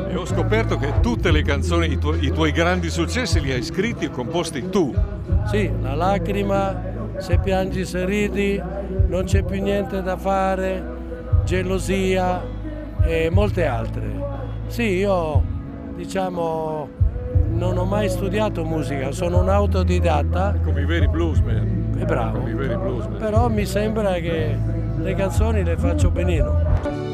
E ho scoperto che tutte le canzoni, i tuoi grandi successi li hai scritti e composti tu. Sì, La lacrima, Se piangi se ridi, Non c'è più niente da fare, Gelosia e molte altre. Sì, io diciamo non ho mai studiato musica, sono un autodidatta. Come i veri bluesman. È bravo, Come i veri bluesman. però mi sembra che le canzoni le faccio benino.